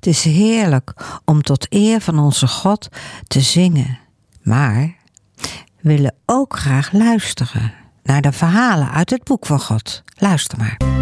Het is heerlijk om tot eer van onze God te zingen. Maar we willen ook graag luisteren naar de verhalen uit het boek van God. Luister maar.